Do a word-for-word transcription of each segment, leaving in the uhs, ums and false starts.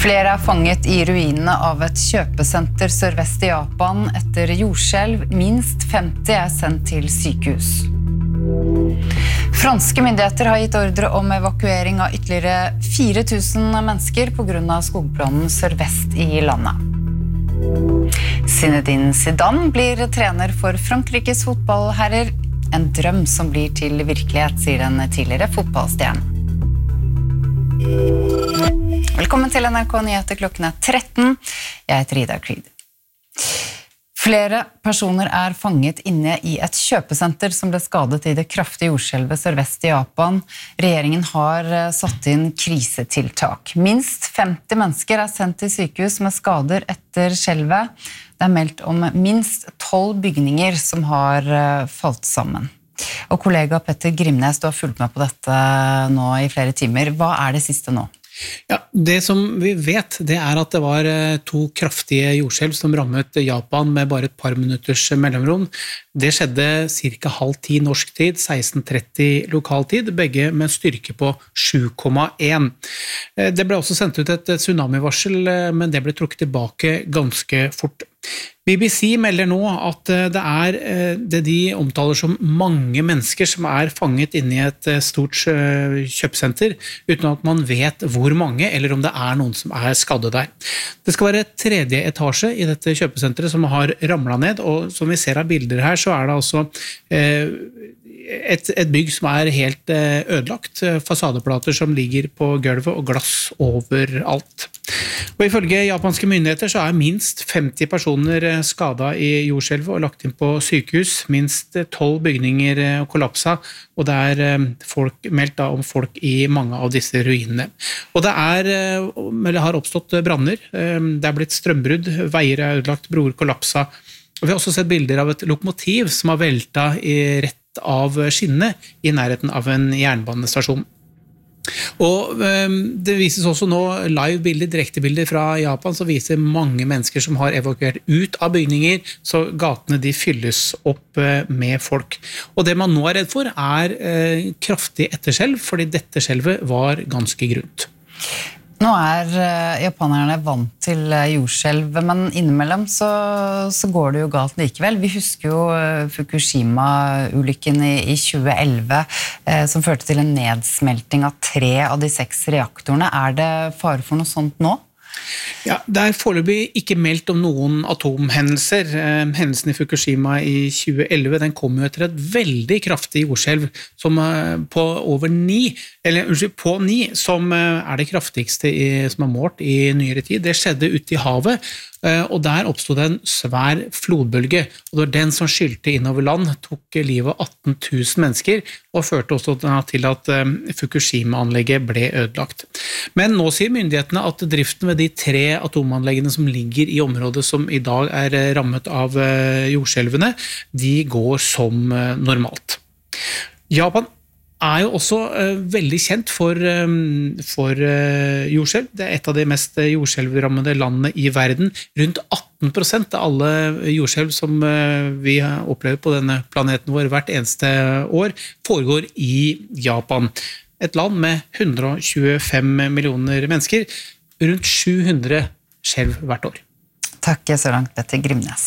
Flere er fanget i ruinene av et kjøpesenter sørvest i Japan etter jordskjelv. Minst femti er sendt til sykehus. Franske myndigheter har gitt ordre om evakuering av ytterligere fire tusen mennesker på grunn av skogbrannen sørvest i landet. Zinedine Zidane blir trener for Frankrikes fotballherrer. En drøm som blir til virkelighet, sier den tidligere fotballstjernen. Velkommen til N R K Nyheter, klokken er tretten. Jeg heter Ida Creed. Flere personer er fanget inne i et kjøpesenter som ble skadet i det kraftige jordskjelvet sørvest i Japan. Regjeringen har satt inn krisetiltak. Minst femti mennesker er sendt til sykehus med skader etter skjelvet. Det er meldt om minst tolv bygninger som har falt sammen. Og kollega Petter Grimnes, du har fulgt med på dette nå i flere timer. Hva er det siste nå? Ja, det som vi vet, det er at det var to kraftige jordskjelv som rammet Japan med bare et par minutters mellomrom. Det skjedde cirka halv ti norsk tid, seksten tretti lokal tid, begge med styrke på sju komma én. Det ble også sendt ut et tsunamivarsel, men det ble trukket tilbake ganske fort. B B C melder nå at det er det de omtaler som mange mennesker som er fanget inne i et stort kjøpesenter, uten at man vet hvor mange, eller om det er noen som er skadde der. Det skal være tredje etasje i dette kjøpesenteret som har ramlet ned, og som vi ser av bilder her, så er det altså et, et bygg som er helt ødelagt, fasadeplater som ligger på gulvet og glass overalt. Og ifølge japanske myndigheter så er minst femti personer skadet i jordskjelvet og lagt inn på sykehus, minst tolv bygninger kollapsa, og det er folk, meldt da om folk i mange av disse ruinene. Og det er, eller har oppstått branner, det er blitt strømbrudd, veier er ødelagt, broer kollapsa, og vi har også sett bilder av et lokomotiv som har velta i rett av skinnet i nærheten av en jernbanestasjon. Og det vises også nå live bilder, direkte bilder fra Japan, som viser mange mennesker som har evakuert ut av bygninger, så gatene de fylles opp med folk. Og det man nå er redd for er kraftig etterskjelv, fordi dette skjelvet var ganske grunt. Nå er japanerne vant til jordskjelv, men innimellom så, så går det jo galt likevel. Vi husker jo Fukushima-ulykken i, i tjue elleve, eh, som førte til en nedsmelting av tre av de seks reaktorene. Er det fare for noe sånt nå? Ja, det er foreløpig ikke meldt om noen atomhendelser. Hendelsen i Fukushima i tjue elleve, den kom jo etter et veldig kraftig jordskjelv som på over ni, eller unnskyld, på ni, som er det kraftigste i, som er målt i nyere tid. Det skjedde ute i havet, og der oppstod det en svær flodbølge, og det var den som skylte innover land, tok livet av atten tusen mennesker, og førte også til at Fukushima-anlegget ble ødelagt. Men nå sier myndighetene at driften ved de tre atomanleggene som ligger i området som i dag er rammet av jordskjelvene, de går som normalt. Japan er jo også uh, veldig kjent for, um, for uh, jordskjelv. Det er et av de mest jordskjelvrammede landene i verden. Rundt atten prosent av alle jordskjelv som uh, vi opplever på denne planeten vår hvert eneste år, foregår i Japan. Et land med hundre og tjuefem millioner mennesker. Rundt sju hundre skjelv hvert år. Takk så langt, Petter Grimnes.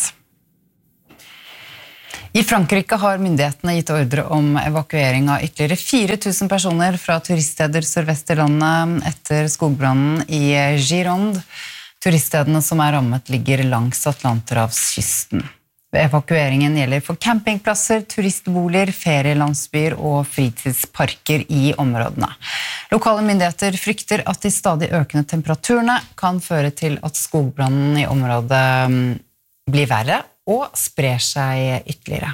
I Frankrike har myndighetene gitt ordre om evakuering av ytterligere fire tusen personer fra turiststeder sørvest i landet etter skogbrannen i Gironde. Turiststedene som er rammet ligger langs Atlanterhavskysten. Evakueringen gjelder for campingplasser, turistboliger, ferielandsbyer og fritidsparker i områdene. Lokale myndigheter frykter at de stadig økende temperaturene kan føre til at skogbrannen i området blir verre og sprer seg ytterligere.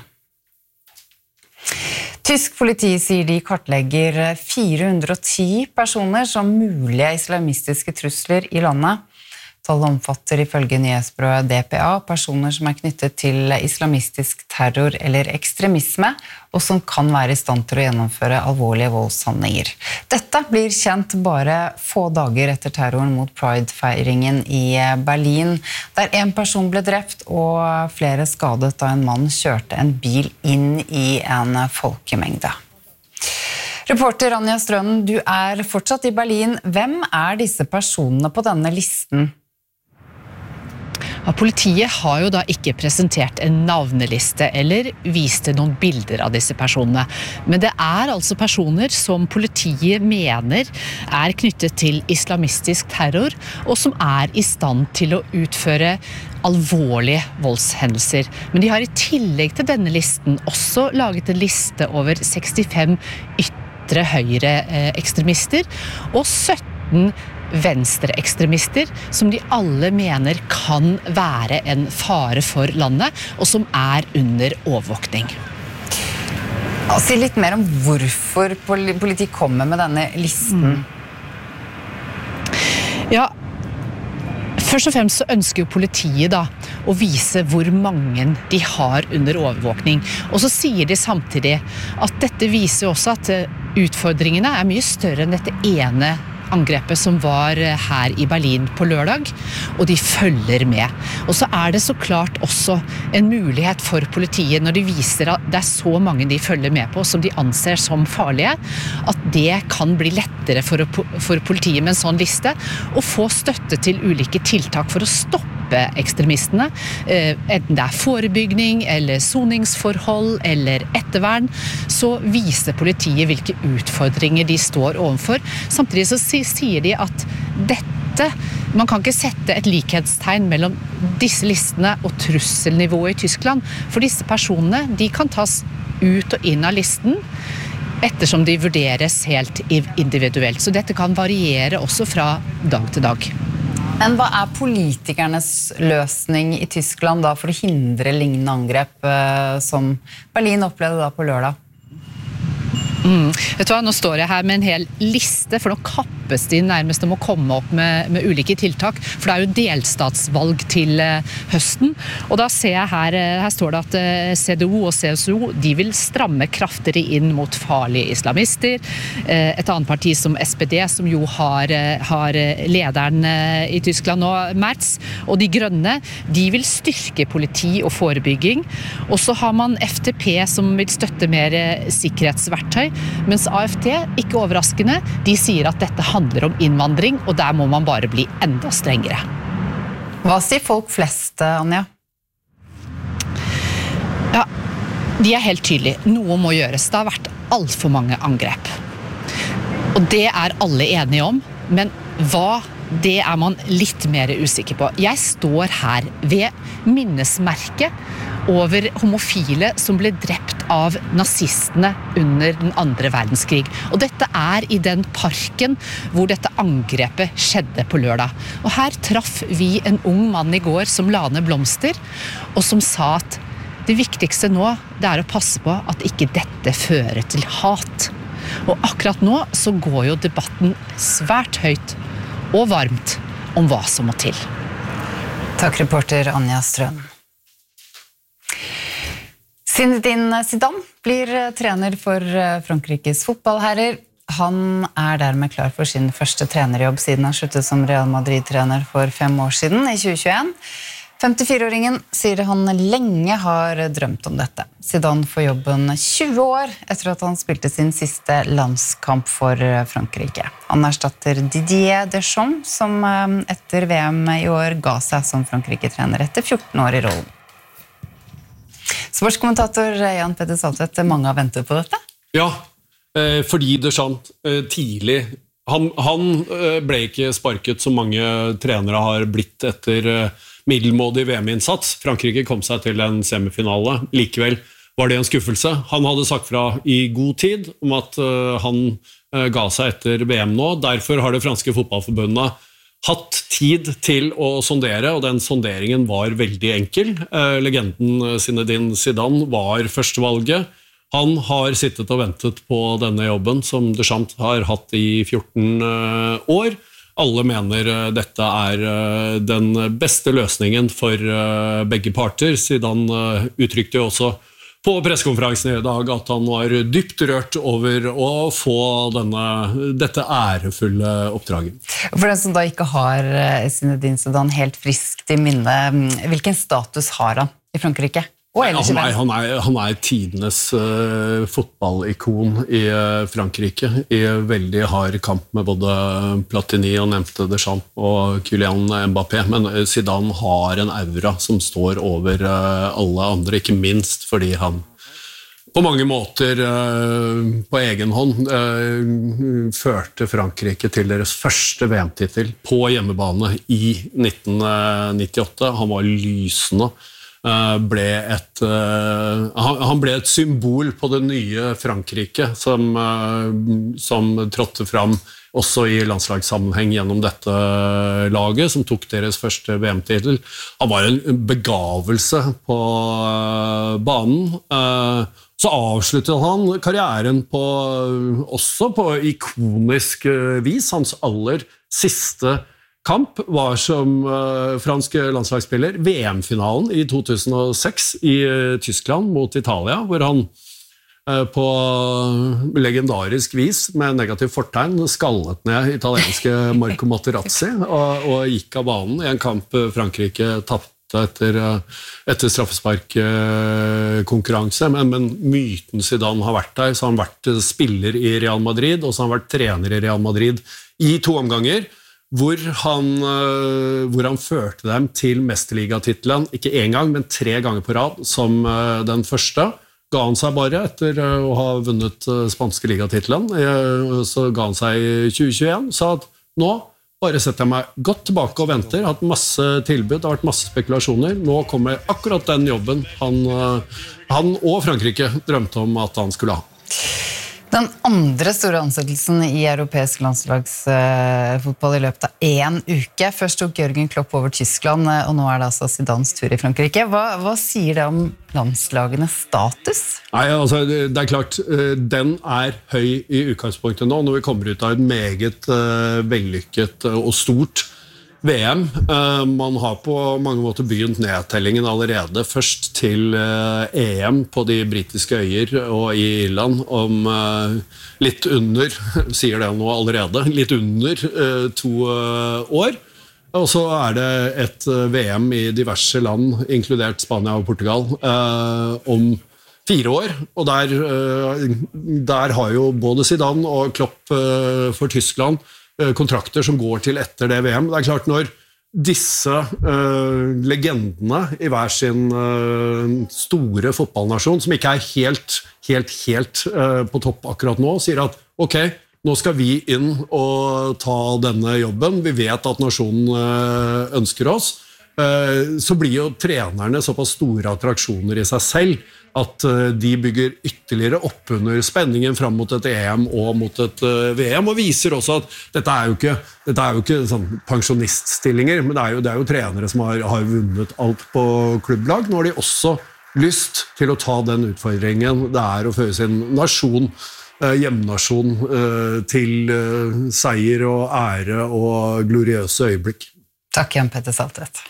Tysk politi sier de kartlegger fire hundre og ti personer som mulige islamistiske trusler i landet. Tallet omfatter ifølge nyhetsbyrået D P A personer som er knyttet til islamistisk terror eller ekstremisme, og som kan være i stand til å gjennomføre alvorlige voldshandlinger. Dette blir kjent bare få dager etter terroren mot Pride-feiringen i Berlin, der en person ble drept og flere skadet da en mann kjørte en bil inn i en folkemengde. Reporter Anja Strønen, du er fortsatt i Berlin. Hvem er disse personene på denne listen? Ja, politiet har jo da ikke presentert en navneliste eller vist noen bilder av disse personene. Men det er altså personer som politiet mener er knyttet til islamistisk terror, og som er i stand til å utføre alvorlige voldshendelser. Men de har i tillegg til denne listen også laget en liste over sekstifem ytre høyre ekstremister og sytten venstreekstremister som de alle mener kan være en fare for landet, og som er under overvåkning. Si litt mer om hvorfor politiet kommer med denne listen. Ja, først og fremst så ønsker jo politiet da å vise hvor mange de har under overvåkning. Og så sier de samtidig at dette viser også at utfordringene er mye større enn dette ene angrepet som var her i Berlin på lørdag, og de følger med. Og så er det så klart også en mulighet for politiet når de viser at det er så mange de følger med på som de anser som farlige, at det kan bli lettere for, for politiet med en sånn liste å få støtte til ulike tiltak for å stoppe ekstremistene, enten det er forebygging eller soningsforhold eller ettervern, så viser politiet hvilke utfordringer de står overfor. Samtidig så sier de at dette, man kan ikke sette et likhetstegn mellom disse listene og trusselnivået i Tyskland, for disse personene, de kan tas ut og inn av listen ettersom de vurderes helt individuelt. Så dette kan variere også fra dag til dag. Men hva er politikernes løsning i Tyskland da for å hindre lignende angrep som Berlin opplevde da på lørdag? Mm. Vet du hva, nå står jeg her med en hel liste, for nå kappes de nærmest om å komme opp med, med ulike tiltak, for det er jo delstatsvalg til uh, høsten, og da ser jeg her, uh, her står det at uh, C D U og C S U, de vil stramme kraftigere inn mot farlige islamister. Uh, et annet parti som S P D, som jo har, uh, har lederen uh, i Tyskland nå, Merz, og de grønne, de vil styrke politi og forebygging, og så har man F D P som vil støtte mer uh, sikkerhetsverktøy, mens A F D, ikke overraskende, de sier at dette handler om innvandring, og der må man bare bli enda strengere. Hva sier folk flest, Anja? Ja, de er helt tydelige. Noe må gjøres. Det har vært alt for mange angrep. Og det er alle enige om, men hva, det er man litt mer usikker på. Jeg står her ved minnesmerket over homofile som ble drept av nazistene under den andre verdenskrig. Og dette er i den parken hvor dette angrepet skjedde på lørdag. Og her traff vi en ung mann i går som la ned blomster, og som sa at det viktigste nå, det er å passe på at ikke dette fører til hat. Og akkurat nå så går jo debatten svært høyt og varmt om hva som må til. Takk, reporter Anja Strøn. Zinedine Zidane blir trener for Frankrikes fotballherrer. Han er dermed klar for sin første trenerjobb siden han sluttet som Real Madrid-trener for fem år siden, i tjue tjueen. femtifire-åringen sier han lenge har drømt om dette. Zidane får jobben tjue år etter at han spilte sin siste landskamp for Frankrike. Han erstatter Didier Deschamps, som etter V M i år ga seg som Frankrike-trener etter fjorten år i rollen. Sportskommentator Jan Petter Saltvedt, mange har ventet på dette? Ja, fordi Deschamps tidlig, han, han ble ikke sparket som mange trenere har blitt etter middelmådig V M-innsats. Frankrike kom seg til en semifinale, likevel var det en skuffelse. Han hadde sagt fra i god tid om at han ga seg etter V M nå, derfor har det franske fotballforbundet hatt tid til å sondere, og den sonderingen var veldig enkel. Eh, legenden Zinedine Zidane var førstevalget. Han har sittet og ventet på denne jobben som Deschamps har hatt i fjorten eh, år. Alle mener eh, dette er eh, den beste løsningen for eh, begge parter. Zidane eh, uttrykte jo også på pressekonferansen i dag at han var dypt rørt over å få denne, dette ærefulle oppdraget. For den som da ikke har Zinedine Zidane helt friskt i minne, hvilken status har han i Frankrike? Og ellers i han, er, verden. han, er, han er tidenes uh, fotballikon i uh, Frankrike, i veldig hard kamp med både Platini og nevnte Deschamps og Kylian Mbappé, men Zidane har en aura som står over uh, alle andre, ikke minst fordi han på mange måter uh, på egen hånd uh, førte Frankrike til deres første V M-titel på hjemmebane i nitten nittiåtte. Han var lysende. Ble et, han ble et symbol på det nye Frankrike som, som trådte fram også i landslagssammenheng gjennom dette laget, som tok deres første V M-titel. Han var en begavelse på banen. Så avsluttet han karrieren på, også på ikonisk vis. Hans aller siste kamp var som uh, fransk landslagsspiller V M-finalen i to tusen og seks i uh, Tyskland mot Italia, hvor han uh, på legendarisk vis med negativ fortegn skallet ned italienske Marco Materazzi og, og gikk av banen i en kamp Frankrike tappte etter, uh, etter straffesparkkonkurranse, uh, men, men myten Zidane har vært der, så har han vært spiller i Real Madrid, og så har han vært trener i Real Madrid i to omganger, Hvor han, hvor han førte dem til mesterligatitelen, ikke en gang, men tre ganger på rad, som den første. Ga han seg bare etter å ha vunnet spanske ligatitelen, så ga han seg i tjue tjueen, sa at nå bare setter jeg meg godt tilbake og venter, hatt masse tilbud, det har vært masse spekulasjoner, nå kommer akkurat den jobben han, han og Frankrike drømte om at han skulle ha. Den andre store ansettelsen i europeisk landslagsfotball i løpet av en uke. Først tok Jørgen Klopp over Tyskland, og nå er det altså Zidanes tur i Frankrike. Hva, hva sier det om landslagenes status? Nei, altså, det er klart, den er høy i utgangspunktet nå, når vi kommer ut av et meget uh, vellykket og stort V M. Uh, man har på mange måter begynt nedtellingen allerede, først til uh, E M på de britiske øyer og i Irland, om uh, litt under, sier det nå allerede, litt under uh, to uh, år. Og så er det et uh, V M i diverse land, inkludert Spania og Portugal, uh, om fire år. Og der, uh, der har jo både Zidane og Klopp uh, for Tyskland kontrakter som går til etter det V M. Det er klart, når disse uh, legendene i hver sin uh, store fotballnasjon, som ikke er helt, helt, helt uh, på topp akkurat nå, sier at ok, nå skal vi inn og ta denne jobben, vi vet at nasjonen uh, ønsker oss, uh, så blir jo trenerne såpass store attraksjoner i seg selv, at de bygger ytterligere opp under spenningen fram mot et E M og mot et V M, og viser også at dette er jo ikke, dette er jo ikke sånn pensjoniststillinger, men det er jo, det er jo trenere som har, har vunnet alt på klubblag. Nå har de også lyst til å ta den utfordringen det er å føre sin nasjon, hjemnasjon, til seier og ære og gloriøse øyeblikk. Takk, Jan Petter Saltvedt.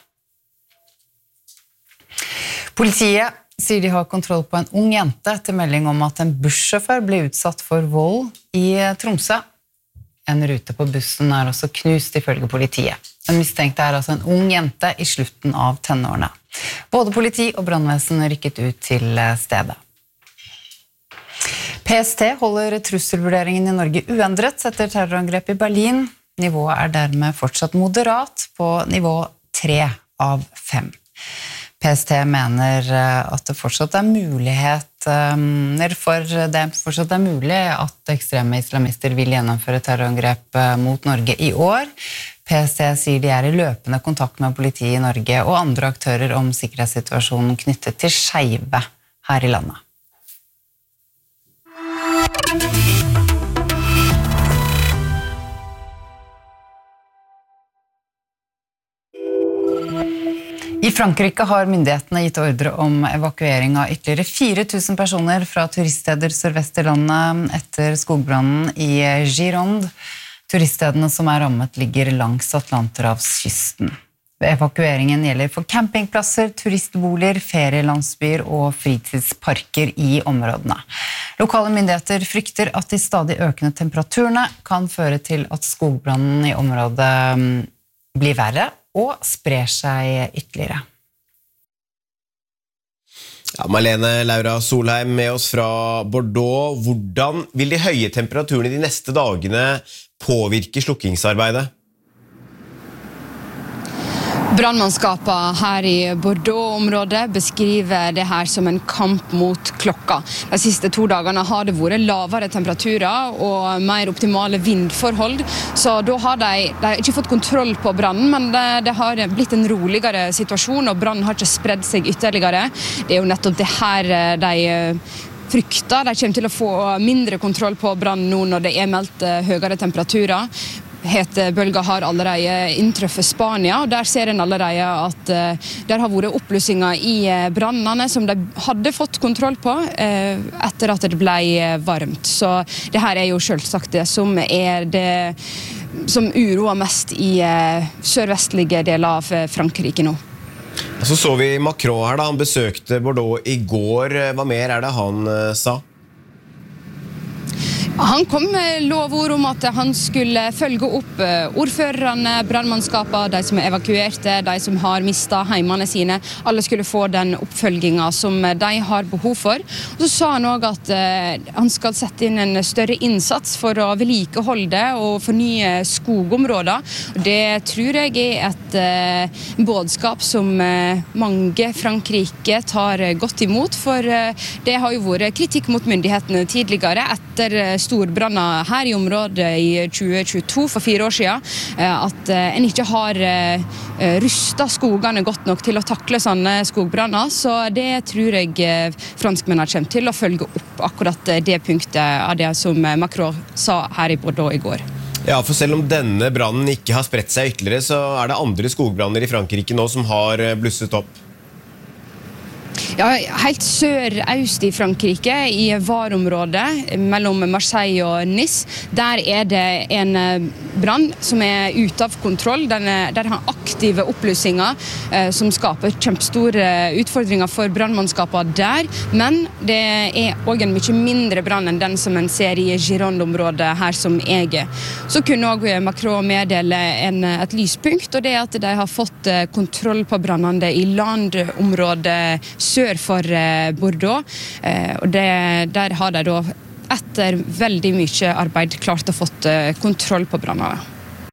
Politiet sier de har kontroll på en ung jente etter melding om at en bussjåfør ble utsatt for vold i Tromsø. En rute på bussen er også knust ifølge politiet. Den mistenkte er altså en ung jente i slutten av tenårene. Både politi og brannvesen rykket ut til stedet. P S T holder trusselvurderingen i Norge uendret etter terrorangrep i Berlin. Nivået er dermed fortsatt moderat på nivå tre av fem. P S T mener at det fortsatt er mulighet, for det fortsatt er mulig at ekstreme islamister vil gjennomføre terrorangrep mot Norge i år. P S T sier de er i løpende kontakt med politiet i Norge og andre aktører om sikkerhetssituasjonen knyttet til skeive her i landet. I Frankrike har myndighetene gitt ordre om evakuering av ytterligere fire tusen personer fra turiststeder sørvest i landet etter skogbrannen i Gironde. Turiststedene som er rammet ligger langs Atlanterhavskysten. Evakueringen gjelder for campingplasser, turistboliger, ferielandsbyer og fritidsparker i områdene. Lokale myndigheter frykter at de stadig økende temperaturene kan føre til at skogbrannen i området blir verre og sprer seg ytterligere. Ja, Marlene Laura Solheim med oss fra Bordeaux. Hvordan vil de høye temperaturene de neste dagene påvirke slukkingsarbeidet? Brandmannskapet her i Bordeaux-området beskriver det her som en kamp mot klokka. De siste to dagene har det vært lavere temperaturer og mer optimale vindforhold, så da har de, de har ikke fått kontroll på brannen, men det, det har blitt en roligere situasjon, og brannen har ikke spredd seg ytterligere. Det er jo nettopp det her de frykter. De kommer til å få mindre kontroll på brannen nå når det er meldt høyere temperaturer. Hetebølga har allerede inntruffet Spania, og der ser en allerede at uh, der har vært oppblussinger i uh, brannene som de hadde fått kontroll på uh, etter at det ble uh, varmt. Så det her er jo selvsagt det som er det som uroer mest i uh, sørvestlige deler av uh, Frankrike nå. Så så vi Macron her da, han besøkte Bordeaux i går. Hva mer er det han uh, sa? Han kom med lovord om at han skulle følge opp ordførerne, brandmannskapene, de som er evakuerte, de som har mistet heimene sine. Alle skulle få den oppfølgingen som de har behov for. Og så sa han også at han skal sette inn en større innsats for å vedlikeholde og fornye skogområder. Det tror jeg er et budskap som mange Frankrike tar godt imot, for det har jo vært kritikk mot myndighetene tidligere etter storbranner her i området i tjue tjueto, for fire år siden, at en ikke har rustet skogene godt nok til å takle sånne skogbranner, så det tror jeg franskmennene kommer til å følge opp akkurat det punktet av det som Macron sa her i Bordeaux i går. Ja, for selv om denne brannen ikke har spredt seg ytterligere, så er det andre skogbranner i Frankrike nå som har blusset opp. Ja, helt sør-øst i Frankrike, i Var-området, mellom Marseille og Nice, der er det en brann som er ute av kontroll. Den er, der har aktive oppblussinger eh, som skaper kjempestore utfordringer for brandmannskapene der, men det er også en mye mindre brann enn den som en ser i Gironde-området her som jeg er. Så kunne også Macron meddele en, et lyspunkt, og det er at de har fått kontroll på brannene i landområdet sør for Bordeaux, og det, der har de da etter veldig mye arbeid klart å fått kontroll på brannene.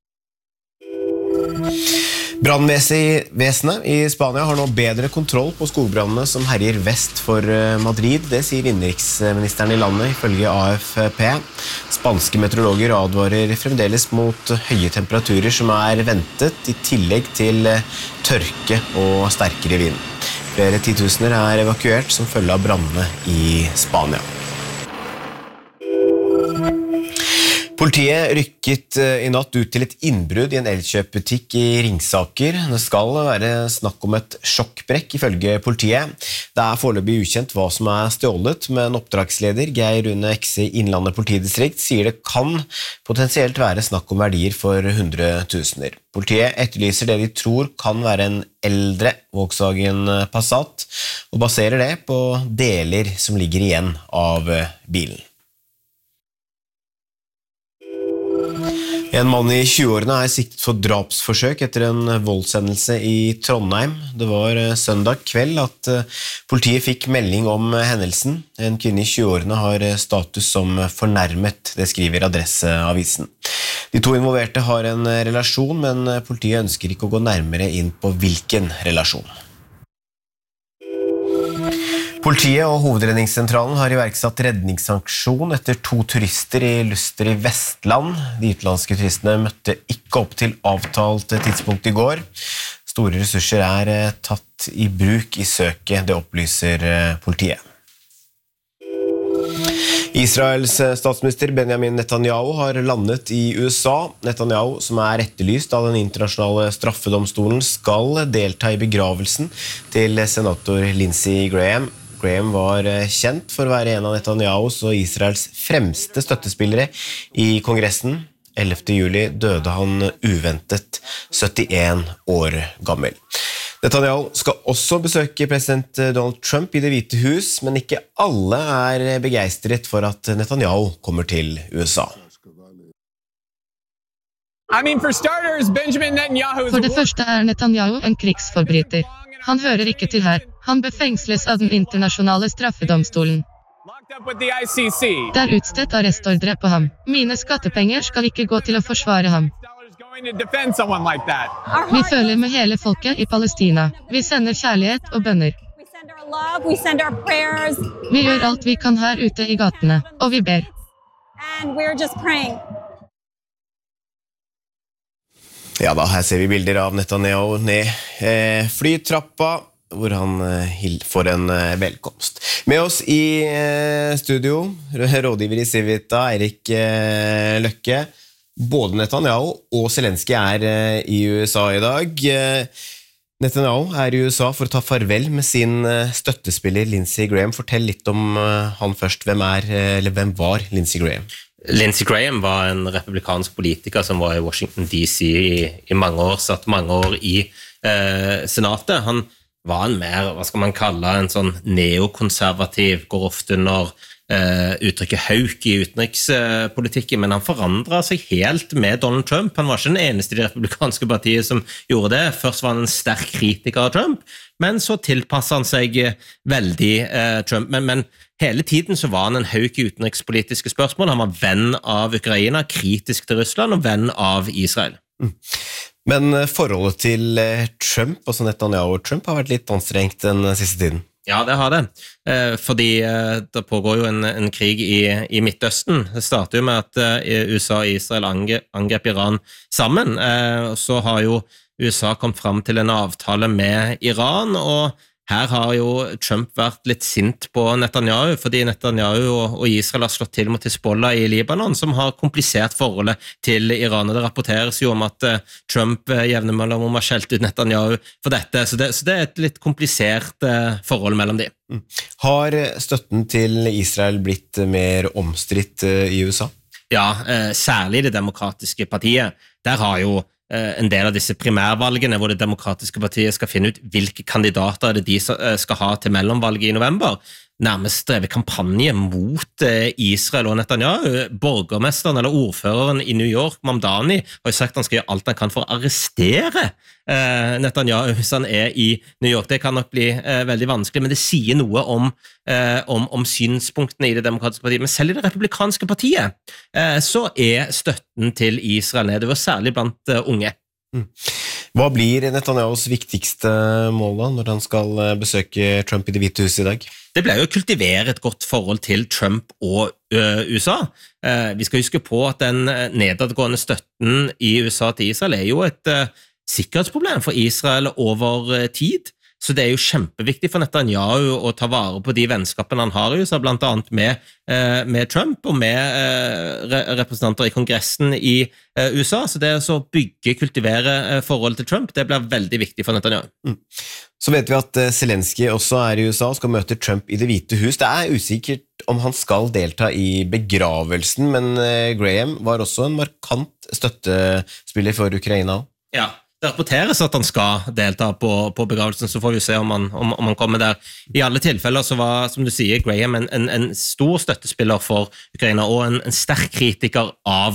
Brannvesenet i Spania har nå bedre kontroll på skogbrannene som herjer vest for Madrid. Det sier innenriksministeren i landet ifølge A F P. Spanske meteorologer advarer fremdeles mot høye temperaturer som er ventet, i tillegg til tørke og sterkere vind. Flere titusener er evakuert som følge av brannene i Spania. Politiet rykket i natt ut til et innbrudd i en elkjøpbutikk i Ringsaker. Det skal være snakk om et sjokkbrekk ifølge politiet. Det er foreløpig ukjent hva som er stjålet, men oppdragsleder Geir Rune Ekse i Innlandet politidistrikt sier det kan potensielt være snakk om verdier for hundretusener. Politiet etterlyser det de tror kan være en eldre Volkswagen Passat, og baserer det på deler som ligger igjen av bilen. En mann i tjueårene er siktet for drapsforsøk etter en voldshendelse i Trondheim. Det var søndag kveld at politiet fikk melding om hendelsen. En kvinne i tjueårene har status som fornærmet, det skriver Adresseavisen. De to involverte har en relasjon, men politiet ønsker ikke å gå nærmere inn på hvilken relasjon. Politiet og Hovedredningssentralen har iverksatt redningsaksjon etter to turister i Luster i Vestland. De utenlandske turistene møtte ikke opp til avtalt tidspunkt i går. Store ressurser er tatt i bruk i søket, det opplyser politiet. Israels statsminister Benjamin Netanyahu har landet i U S A. Netanyahu, som er etterlyst av den internasjonale straffedomstolen, skal delta i begravelsen til senator Lindsey Graham. Graham var kjent for å være en av Netanyahus og Israels fremste støttespillere i Kongressen. ellevte juli døde han uventet, syttien år gammel. Netanyahu skal også besøke president Donald Trump i Det hvite hus, men ikke alle er begeistret for at Netanyahu kommer til U S A. I mean, for starters, Benjamin Netanyahu For det første er Netanyahu en krigsforbryter. Han hører ikke til her. Han befengsles av den internasjonale straffedomstolen. Det er utstedt arrestordre på ham. Mine skattepenger skal ikke gå til å forsvare ham. Vi føler med hele folket i Palestina. Vi sender kjærlighet og bønner. Vi gjør alt vi kan her ute i gatene, og vi ber. Ja da, her ser vi bilder av Netanyahu ned eh, flytrappa, hvor han eh, får en eh, velkomst. Med oss i eh, studio, rådgiver i Civita, Eirik eh, Løkke. Både Netanyahu og Zelensky er eh, i U S A i dag. Eh, Netanyahu er i U S A for å ta farvel med sin eh, støttespiller Lindsey Graham. Fortell litt om eh, han først. Hvem er, eh, eller hvem var Lindsey Graham? Lindsey Graham var en republikansk politiker som var i Washington D C i, i mange år, satt mange år i eh, senatet. Han var en mer, hva skal man kalle, en sånn neokonservativ, går ofte under eh, uttrykket hauk i utenrikspolitikken, men han forandret seg helt med Donald Trump. Han var ikke den eneste i det republikanske partiet som gjorde det. Først var han en sterk kritiker av Trump, men så tilpasset han seg veldig eh, Trump. Men, men hele tiden så var han en hauk i utenrikspolitiske spørsmål. Han var venn av Ukraina, kritisk til Russland og venn av Israel. Mm. Men forholdet til Trump, altså Netanyahu og Trump, har vært litt anstrengt den siste tiden. Ja, det har det. Eh, fordi eh, det pågår jo en, en krig i, i Midtøsten. Det starter jo med at eh, U S A og Israel angrep, angrep Iran sammen. Eh, så har jo U S A kommet frem til en avtale med Iran, og her har jo Trump vært litt sint på Netanyahu, fordi Netanyahu og Israel har slått til mot Hezbollah i Libanon, som har komplisert forholdet til Iran. Og det rapporteres jo om at Trump jevner mellom om å ha skjelt ut Netanyahu for dette, så det, så det er et litt komplisert forhold mellom dem. Har støtten til Israel blitt mer omstridt i U S A? Ja, særlig det demokratiske partiet. Der har jo en del av disse primærvalgene hvor det demokratiske partiet skal finne ut hvilke kandidater det de skal ha til mellomvalget i november, nærmest drevet kampanje mot Israel og Netanyahu. Borgermesteren eller ordføreren i New York, Mamdani, har jo sagt at han skal gjøre alt han kan for å arrestere Netanyahu hvis han er i New York. Det kan nok bli veldig vanskelig, men det sier noe om, om, om synspunktene i det demokratiske partiet. Men selv i det republikanske partiet så er støtten til Israel nedover, særlig blant unge. Mm. Hva blir Netanyahus viktigste mål da, når han skal besøke Trump i Det hvite huset i dag? Det ble jo å kultivere et godt forhold til Trump og uh, U S A. Uh, vi skal huske på at den nedadgående støtten i U S A til Israel er jo et uh, sikkerhetsproblem for Israel over uh, tid. Så det er jo kjempeviktig for Netanyahu å ta vare på de vennskapene han har i U S A, blant annet med, eh, med Trump og med eh, re representanter i kongressen i eh, U S A. Så det å bygge, kultivere eh, forholdet til Trump, det blir veldig viktig for Netanyahu. Mm. Så vet vi at eh, Zelensky også er i U S A og skal møte Trump i Det hvite hus. Det er usikkert om han skal delta i begravelsen, men eh, Graham var også en markant støttespiller for Ukraina. Ja. Det rapporteres at han skal delta på, på begravelsen, så får vi se om han, om, om han kommer der. I alle tilfeller så var, som du sier, Graham en, en, en stor støttespiller for Ukraina, og en, en sterk kritiker av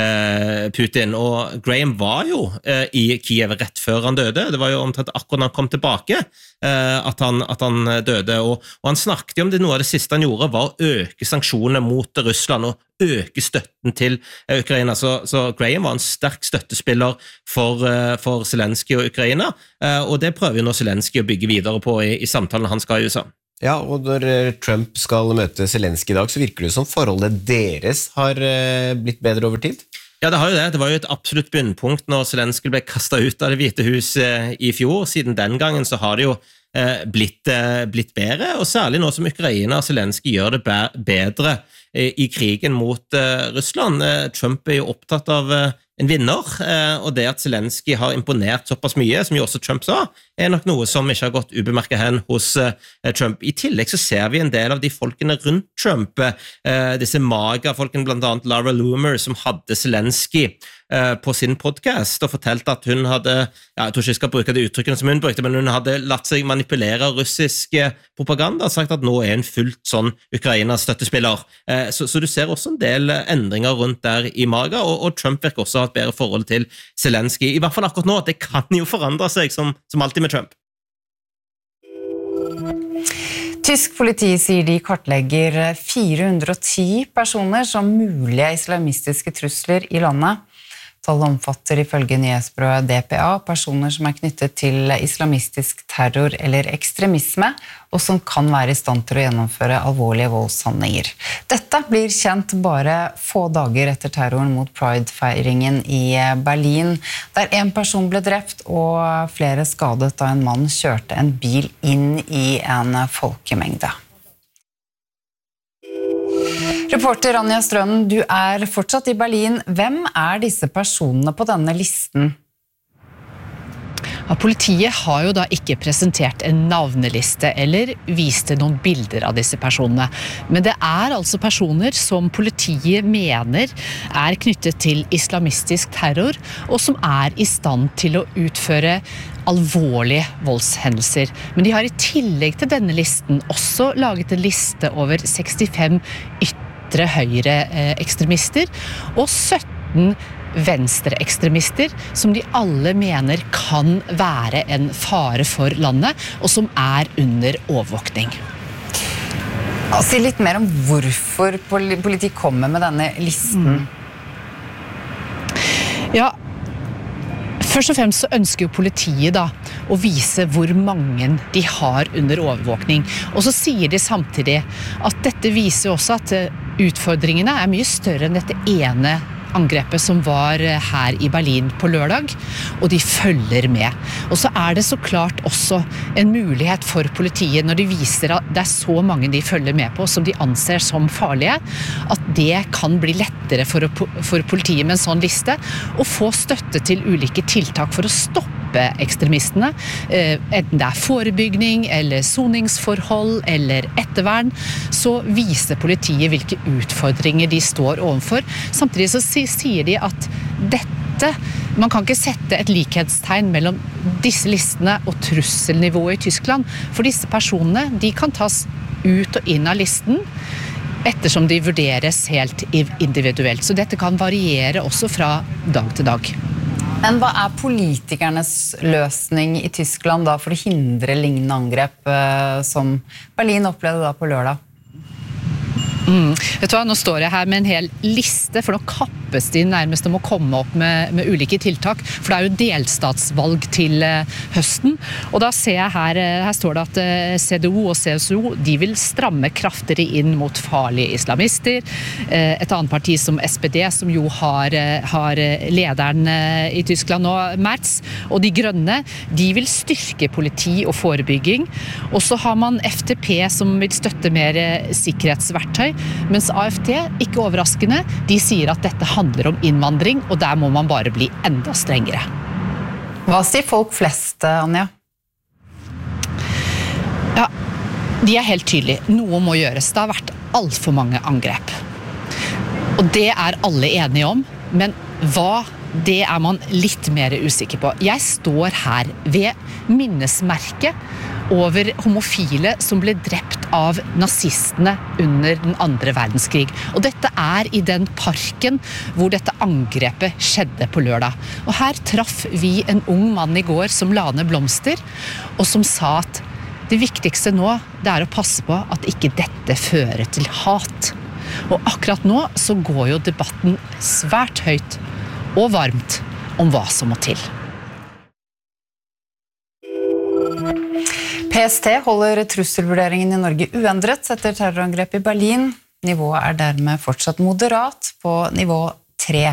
eh, Putin. Og Graham var jo eh, i Kiev rett før han døde. Det var jo omtrent akkurat når han kom tilbake eh, at, han, at han døde. Og, og han snakket jo om det, noe av det siste han gjorde var å øke sanksjonene mot Russland, og øke støtten til Ukraina. Så, så Graham var en sterk støttespiller for, for Zelensky og Ukraina, og det prøver jo nå Zelensky å bygge videre på i, i samtalen han skal i U S A. Ja, og når Trump skal møte Zelensky i dag, så virker det som forholdet deres har blitt bedre over tid? Ja, det har jo det. Det var jo et absolutt bunnpunkt når Zelensky ble kastet ut av Det hvite hus i fjor. Siden den gangen så har det jo blitt, blitt bedre, og særlig nå som Ukraina og Zelensky gjør det bedre i krigen mot Russland. Trump er jo opptatt av en vinner, og det at Zelensky har imponert såpass mye, som jo også Trump sa, er nok noe som ikke har gått ubemerket hen hos Trump. I tillegg så ser vi en del av de folkene rundt Trump, disse maga-folkene, blant annet Laura Loomer, som hadde Zelensky på sin podcast og fortalte at hun hadde, ja, jeg tror ikke jeg skal bruke det uttrykkene som hun brukte, men hun hadde latt seg manipulere av russisk propaganda og sagt at nå er hun fullt sånn Ukrainas støttespiller. Så, så du ser også en del endringer rundt der i maga, og, og Trump virker også ha et bedre forhold til Zelensky. I hvert fall akkurat nå, at det kan jo forandre seg som, som alltid med Trump. Tysk politi sier de kartlegger fire hundre og ti personer som mulige islamistiske trusler i landet. Tallet omfatter ifølge nyhetsbyrået D P A personer som er knyttet til islamistisk terror eller ekstremisme, og som kan være i stand til å gjennomføre alvorlige voldshandlinger. Dette blir kjent bare få dager etter terroren mot Pride-feiringen i Berlin, der en person ble drept og flere skadet da en mann kjørte en bil inn i en folkemengde. Reporter Anja Strønen, du er fortsatt i Berlin. Hvem er disse personene på denne listen? Ja, politiet har jo da ikke presentert en navneliste eller viste noen bilder av disse personene. Men det er altså personer som politiet mener er knyttet til islamistisk terror, og som er i stand til å utføre alvorlige voldshendelser. Men de har i tillegg til denne listen også laget en liste over sekstifem ytre høyre ekstremister og sytten venstreekstremister som de alle mener kan være en fare for landet, og som er under overvåkning. Si litt mer om hvorfor politiet kommer med denne listen. Mm. Ja, først og fremst så ønsker jo politiet da å vise hvor mange de har under overvåkning. Og så sier de samtidig at dette viser også at utfordringene er mye større enn dette ene angrepet som var her i Berlin på lørdag, og de følger med. Og så er det så klart også en mulighet for politiet når de viser at det er så mange de følger med på som de anser som farlige, at det kan bli lettere for, for politiet med en sånn liste å få støtte til ulike tiltak for å stoppe ekstremistene, enten det er forebygging eller soningsforhold eller ettervern, så viser politiet hvilke utfordringer de står overfor. Samtidig så sier de at dette, man kan ikke sette et likhetstegn mellom disse listene og trusselnivået i Tyskland, for disse personene, de kan tas ut og inn av listen ettersom de vurderes helt individuelt. Så dette kan variere også fra dag til dag. Men hva er politikernes løsning i Tyskland da for å hindre lignende angrep som Berlin opplevde da på lørdag? Mm. Vet du hva, nå står jeg her med en hel liste, for nå kappes de nærmest om å komme opp med, med ulike tiltak, for det er jo delstatsvalg til uh, høsten, og da ser jeg her, uh, her står det at uh, C D U og C S U, de vil stramme kraftigere inn mot farlige islamister. Uh, et annet parti som S P D, som jo har, uh, har lederen uh, i Tyskland nå, Merz, og de grønne, de vil styrke politi og forebygging, og så har man F D P som vil støtte mer uh, sikkerhetsverktøy, mens A F D, ikke overraskende, de sier at dette handler om innvandring, og der må man bare bli enda strengere. Hva sier folk flest, Anja? Ja, de er helt tydelige. Noe må gjøres. Det har vært alt for mange angrep. Og det er alle enige om, men hva, det er man litt mer usikker på. Jeg står her ved minnesmerket over homofile som ble drept av nazistene under den andre verdenskrig. Og dette er i den parken hvor dette angrepet skjedde på lørdag. Og her traff vi en ung mann i går som la ned blomster, og som sa at det viktigste nå, det er å passe på at ikke dette fører til hat. Og akkurat nå så går jo debatten svært høyt og varmt om hva som må til. P S T holder trusselvurderingen i Norge uendret etter terrorangrep i Berlin. Nivået er dermed fortsatt moderat på nivå tre.